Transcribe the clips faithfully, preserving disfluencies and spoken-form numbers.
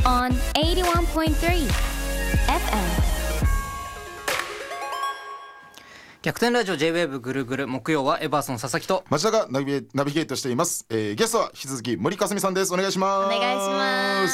on eighty-one point three エフエム。 逆転ラジオ J-ウェーブ ぐるぐる、木曜はエバーソン佐々木と町田がナビゲ、ナビゲートしています、えー、ゲストは引き続き森かすみさんです。お願いします。 お願いします。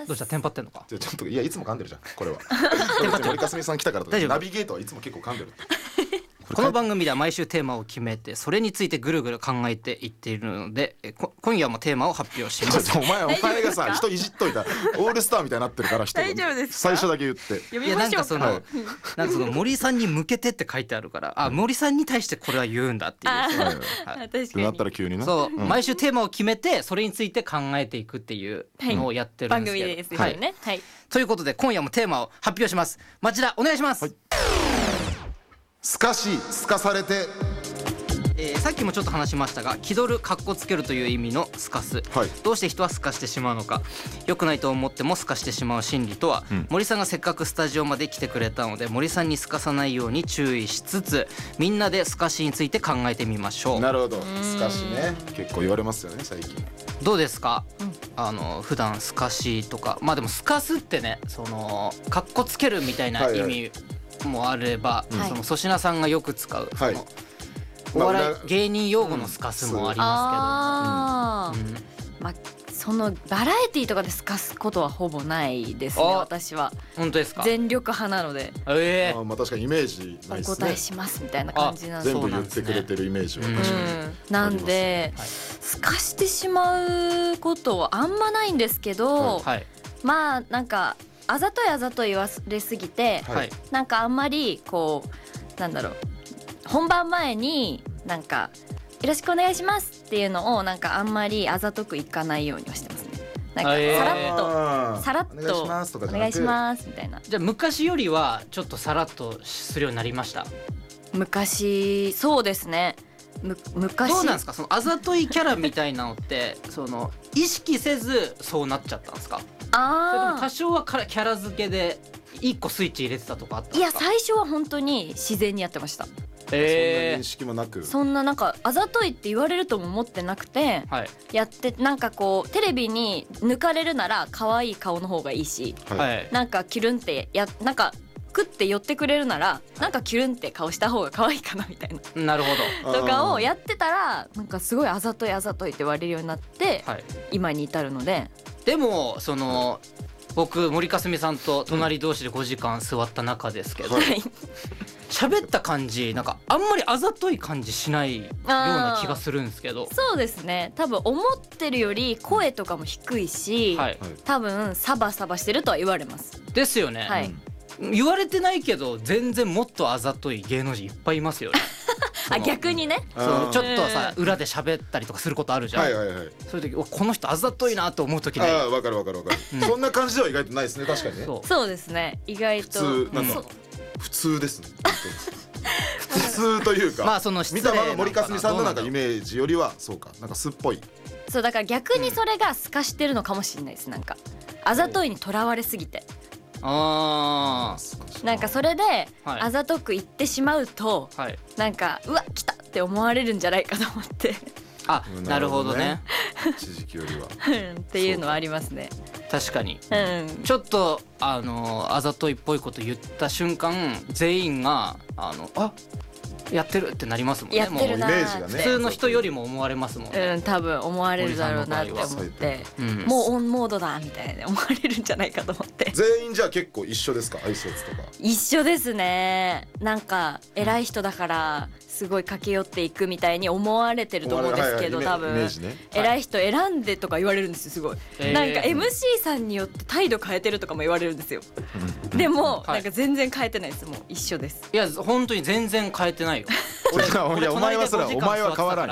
どうした、テンパってんのか。 ちょっといやいつも噛んでるじゃんこれは森かすみさん来たからとナビゲートはいつも結構噛んでるこの番組では毎週テーマを決めてそれについてぐるぐる考えていっているので、えこ今夜もテーマを発表します。 お前お前がさ人いじっといたオールスターみたいになってるから人大丈夫ですか。 最初だけ言って読みましょうか。 いやなんかその、なんかその森さんに向けてって書いてあるからあ森さんに対してこれは言うんだっていう、 あーはい確かになったら急になそう、 うん毎週テーマを決めてそれについて考えていくっていうのをやってるん番ですけど、 組ですよはいね。はい。 ということで今夜もテーマを発表します。町田お願いします。 はいすかしすかされて、 えーさっきもちょっと話しましたが気取るかっこつけるという意味のすかす、 はいどうして人はすかしてしまうのか、良くないと思ってもすかしてしまう心理とは、 うん森さんがせっかくスタジオまで来てくれたので森さんにすかさないように注意しつつみんなですかしについて考えてみましょう。 なるほどすかしね結構言われますよね最近。 どうですか、あの普段すかしとかまあでもすかすってねそのかっこつけるみたいな意味もあれば、 はいその粗品さんがよく使う、 はいそのお笑い、 まあ芸人用語のすかすもありまあーすけど、うんまあそのバラエティとかですかすことはほぼないですね。 あ私は本当ですか。 全力派なのでええあーまあ確かにイメージないおですね答えしますみたいな感じなんで。 全部言ってくれてるイメージは確かに、 うん、なんで、 はいすかしてしまうことはあんまないんですけど、 はいまあなんかあざといあざとい言われすぎて、 はいなんかあんまりこうなんだろう本番前になんかよろしくお願いしますっていうのをなんかあんまりあざとくいかないようにはしてますね。なんかえーさらっと、 あーさらっお願いしとますとかじゃなくお願いしますみたいな。 じゃあ昔よりはちょっとさらっとするようになりました。 昔そうですね。む昔どうなんですかそのあざといキャラみたいなのってその意識せずそうなっちゃったんですか。それともあ多少はからキャラ付けで一個スイッチ入れてたとかあったんあいやですか。 最初は本当に自然にやってました。 そんなえ認識もなくそんななんかあざといって言われるとも思ってなくてー、はいやってなんかこうテレビに抜かれるなら可愛い顔の方がいいし、 はいはいなんかキュルンってやなんかクッて寄ってくれるならなんかキュルンって顔した方が可愛いかなみたいななるほど。 とかをやってたらなんかすごいあざといあざといって言われるようになってはい今に至るので。 でもその僕森かすみさんと隣同士でごじかん座った中ですけどはいはい喋った感じなんかあんまりあざとい感じしないような気がするんですけど。 そうですね。多分思ってるより声とかも低いし、 はい多分サバサバしてるとは言われます。 ですよね、 はい言われてないけど全然もっとあざとい芸能人いっぱいいますよね。 あ逆にね。 そのちょっとさうん裏で喋ったりとかすることあるじゃん、 はいはいはいそういう時おこの人あざといなと思う時ない。 ああ分かる分かる分かる、 うんそんな感じでは意外とないですね確かにねそうそうですね。意外と普通なんかそう普通ですね本当に普通というか、 まあその失礼見たまま森かすみさんのなんかどうイメージよりはそうかなんか素っぽいそうだから逆にそれが透かしてるのかもしれないです。なんかあざといにとらわれすぎてあなんかそれではいあざとく言ってしまうとあはいなんかうわ来たって思われるんじゃないかと思ってあなるほどね一時期よりはっていうのはありますね。 確かにうんちょっとあのあざといっぽいこと言った瞬間全員があのあやってるってなりますもんね。 やってるなもうイメージがねーって普通の人よりも思われますもんね、 うん多分思われるだろうなって思森さんの場合ってうんもうオンモードだみたいな思われるんじゃないかと思って全員じゃあ結構一緒ですか挨拶とか一緒ですね。なんか偉い人だからすごい駆け寄っていくみたいに思われてると思うんですけど、 はいはい多分イメージね偉い人選んでとか言われるんですよすごい、 えーなんか エムシー さんによって態度変えてるとかも言われるんですよ。でも、 はいなんか全然変えてないです。もう一緒です。 いや本当に全然変えてないよ。 いやお前はそれはお前は変わらん